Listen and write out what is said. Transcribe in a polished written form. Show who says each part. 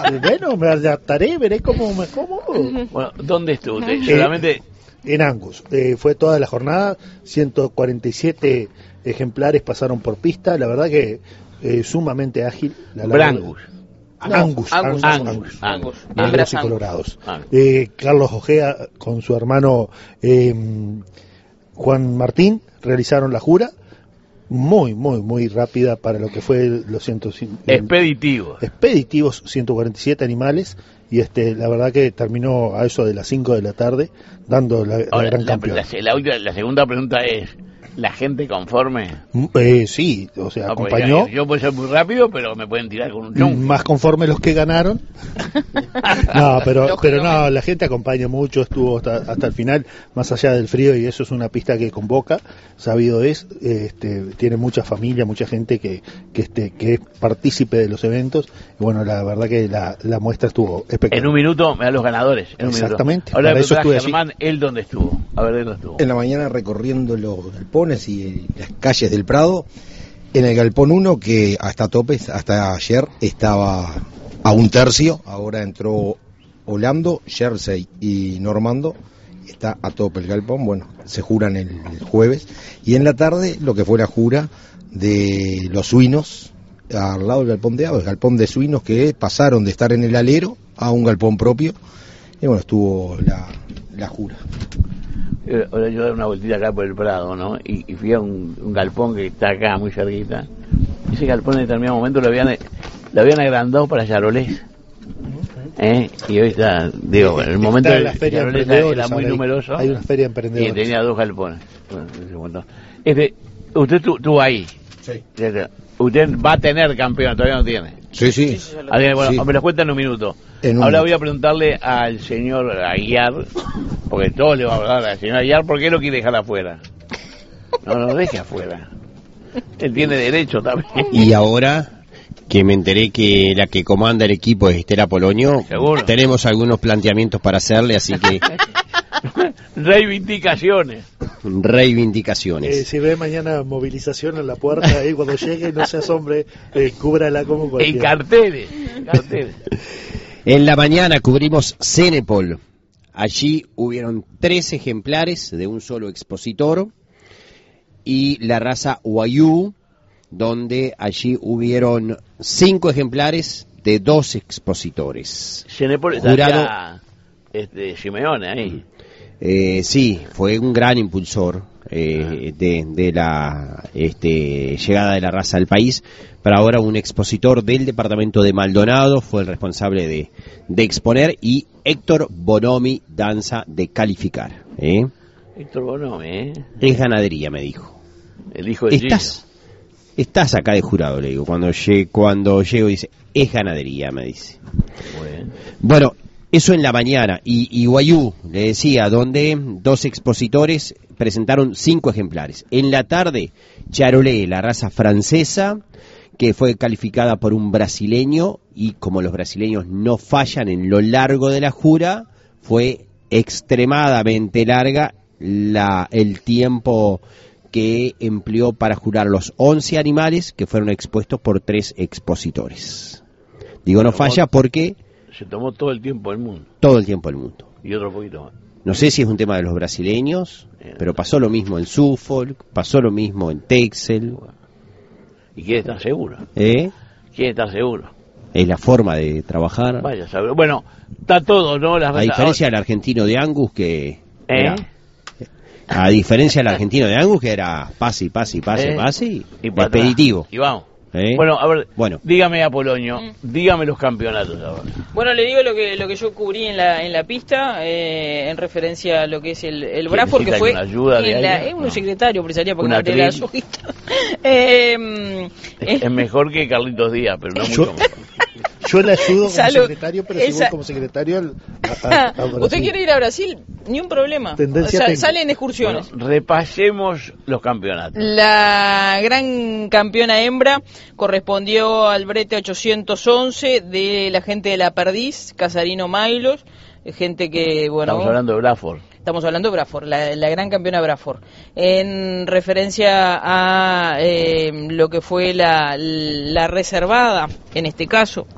Speaker 1: Bueno, me adaptaré, veré cómo me acomodo.
Speaker 2: Bueno, ¿dónde estuvo usted? Solamente...
Speaker 1: En Angus. Fue toda la jornada, 147 ejemplares pasaron por pista, la verdad que sumamente ágil.
Speaker 2: Brangus.
Speaker 1: Angus negros y colorados. Carlos Ojea con su hermano Juan Martín realizaron la jura, muy rápida para lo que fue los expeditivos 147 animales, y la verdad que terminó a eso de las 5 de la tarde dando la gran campeón.
Speaker 2: La segunda pregunta es: ¿la gente conforme?
Speaker 1: Sí, o sea, acompañó.
Speaker 2: Yo puedo ser muy rápido, pero me pueden tirar con un chonco.
Speaker 1: Más conforme los que ganaron. No, pero no, la gente acompaña mucho, estuvo hasta el final, más allá del frío, y eso es una pista que convoca, sabido es, tiene mucha familia, mucha gente que es partícipe de los eventos, y bueno, la verdad que la muestra estuvo espectacular.
Speaker 2: En un minuto me dan los ganadores.
Speaker 1: Exactamente.
Speaker 2: Ahora para eso estuve Germán, ¿él dónde estuvo? A ver, ¿dónde estuvo?
Speaker 3: En la mañana recorriendo los galpones y las calles del Prado, en el galpón 1, que hasta topes, hasta ayer estaba a un tercio, ahora entró Orlando, Jersey y Normando, está a tope el galpón. Bueno, se juran el jueves, y en la tarde lo que fue la jura de los suinos al lado del galpón de aves, el galpón de suinos, que pasaron de estar en el alero a un galpón propio, y bueno, estuvo la jura.
Speaker 2: Ahora yo doy una vueltita acá por el Prado, ¿no? Y fui a un galpón que está acá, muy cerquita. Ese galpón en determinado momento lo habían agrandado para Charolés. Y hoy está, digo, en el momento de
Speaker 1: la feria
Speaker 2: Charolés era muy numeroso.
Speaker 1: Hay una feria de emprendedores.
Speaker 2: Y tenía 2 galpones. Usted estuvo ahí.
Speaker 3: Sí.
Speaker 2: Usted va a tener campeón, todavía no tiene.
Speaker 3: Sí.
Speaker 2: Bueno,
Speaker 3: Sí.
Speaker 2: me lo cuenta en un minuto.
Speaker 3: Ahora
Speaker 2: voy a preguntarle al señor Aguiar, porque todo le va a hablar al señor Aguiar, ¿por qué lo quiere dejar afuera? No lo deje afuera. Él tiene derecho también.
Speaker 4: Y ahora que me enteré que la que comanda el equipo es Estela Polonio,
Speaker 2: ¿seguro?
Speaker 4: Tenemos algunos planteamientos para hacerle, así que...
Speaker 2: Reivindicaciones.
Speaker 1: Si ve mañana movilización en la puerta, ahí cuando llegue, no se asombre, cúbrala como cualquiera.
Speaker 2: En carteles.
Speaker 4: En la mañana cubrimos Cenepol. Allí hubieron 3 ejemplares de un solo expositor, y la raza Wayuu, donde allí hubieron 5 ejemplares de 2 expositores.
Speaker 2: Cenepol
Speaker 4: Jurado,
Speaker 2: Simeone ahí.
Speaker 4: Sí, fue un gran impulsor de la llegada de la raza al país. Pero ahora un expositor del departamento de Maldonado fue el responsable de exponer, y Héctor Bonomi danza de calificar.
Speaker 2: Héctor Bonomi,
Speaker 4: Es ganadería, me dijo.
Speaker 2: El hijo de
Speaker 4: Estás acá de jurado, le digo. Cuando llego dice, es ganadería, me dice. Bueno, eso en la mañana. Y Wayuu, le decía, donde 2 expositores presentaron 5 ejemplares. En la tarde, Charolais, la raza francesa, que fue calificada por un brasileño, y como los brasileños no fallan en lo largo de la jura, fue extremadamente larga el tiempo que empleó para jurar los 11 animales que fueron expuestos por 3 expositores. Digo no falla porque...
Speaker 2: Se tomó todo el tiempo del mundo.
Speaker 4: Todo el tiempo del mundo.
Speaker 2: Y otro poquito más.
Speaker 4: No sé si es un tema de los brasileños, pero pasó lo mismo en Suffolk, pasó lo mismo en Texel.
Speaker 2: ¿Y quiere estar seguro?
Speaker 4: ¿Quiere
Speaker 2: estar seguro?
Speaker 4: Es la forma de trabajar.
Speaker 2: Vaya, saber. Bueno, está todo, ¿no?
Speaker 4: A diferencia del argentino de Angus, que... A diferencia del argentino de Angus, que era pase, y expeditivo.
Speaker 2: Y vamos. Bueno, a ver, dígame, Apolonio, dígame los campeonatos ahora.
Speaker 5: Bueno, le digo lo que yo cubrí en la pista, en referencia a lo que es el Braford, que fue un secretario empresarial, porque no tiene la sujita.
Speaker 2: Es mejor que Carlitos Díaz, pero no mucho mejor.
Speaker 1: Yo le ayudo como secretario, pero si voy como secretario a Brasil.
Speaker 5: ¿Usted quiere ir a Brasil? Ni un problema. Sale en excursiones.
Speaker 2: Bueno, repasemos los campeonatos.
Speaker 5: La gran campeona hembra correspondió al brete 811 de la gente de La Perdiz, Casarino Mailos, gente que, bueno...
Speaker 2: Estamos hablando de Braford.
Speaker 5: Estamos hablando de Braford, la gran campeona Braford. En referencia a lo que fue la reservada, en este caso,